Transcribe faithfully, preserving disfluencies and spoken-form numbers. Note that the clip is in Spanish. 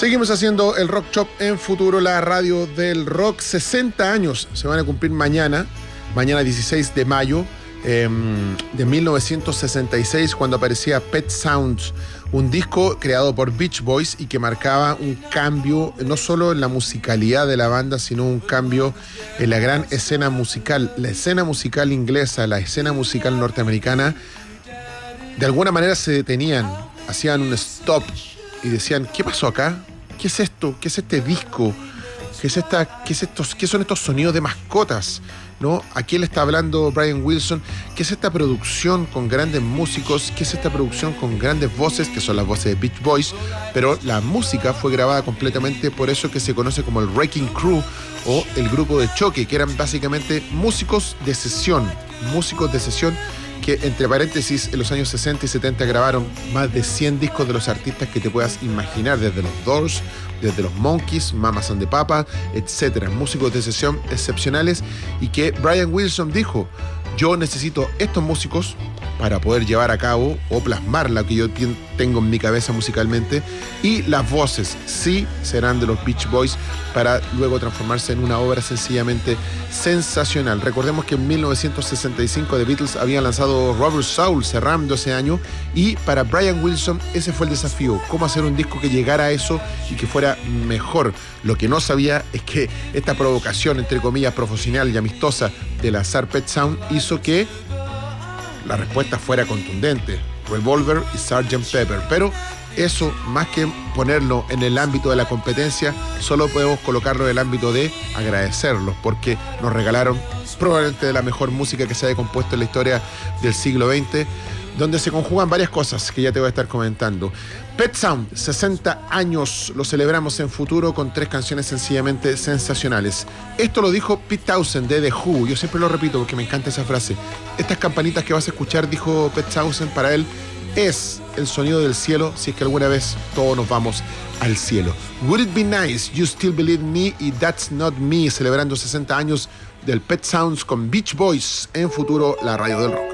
Seguimos haciendo el Rock Shop en Futuro, la radio del rock. sesenta años se van a cumplir mañana, mañana dieciséis de mayo eh, de mil novecientos sesenta y seis, cuando aparecía Pet Sounds, un disco creado por Beach Boys y que marcaba un cambio no solo en la musicalidad de la banda, sino un cambio en la gran escena musical. La escena musical inglesa, la escena musical norteamericana, de alguna manera se detenían, hacían un stop y decían, ¿qué pasó acá? ¿Qué es esto? ¿Qué es este disco? ¿Qué es esta, qué es estos, qué son estos sonidos de mascotas? ¿No? ¿A quién le está hablando Brian Wilson? ¿Qué es esta producción con grandes músicos? ¿Qué es esta producción con grandes voces, que son las voces de Beach Boys? Pero la música fue grabada completamente por eso que se conoce como el Wrecking Crew o el grupo de choque, que eran básicamente músicos de sesión, músicos de sesión que, entre paréntesis, en los años sesenta y setenta grabaron más de cien discos de los artistas que te puedas imaginar, desde los Doors, desde los Monkees, Mamas and the Papas, etcétera. Músicos de sesión excepcionales, y que Brian Wilson dijo, yo necesito estos músicos para poder llevar a cabo o plasmar lo que yo tengo en mi cabeza musicalmente, y las voces sí serán de los Beach Boys para luego transformarse en una obra sencillamente sensacional. Recordemos que en mil novecientos sesenta y cinco The Beatles habían lanzado Rubber Soul cerrando ese año, y para Brian Wilson ese fue el desafío, cómo hacer un disco que llegara a eso y que fuera mejor. Lo que no sabía es que esta provocación, entre comillas, profesional y amistosa de lanzar Pet Sound hizo que la respuesta fuera contundente, Revolver y sergeant Pepper. Pero eso, más que ponerlo en el ámbito de la competencia, solo podemos colocarlo en el ámbito de agradecerlos, porque nos regalaron probablemente de la mejor música que se haya compuesto en la historia del siglo veinte, donde se conjugan varias cosas que ya te voy a estar comentando. Pet Sound, sesenta años, lo celebramos en Futuro con tres canciones sencillamente sensacionales. Esto lo dijo Pete Townshend de The Who, yo siempre lo repito porque me encanta esa frase. Estas campanitas que vas a escuchar, dijo Pete Townshend, para él es el sonido del cielo, si es que alguna vez todos nos vamos al cielo. Would It Be Nice, You Still Believe Me y That's Not Me, celebrando sesenta años del Pet Sounds con Beach Boys en Futuro, la radio del rock.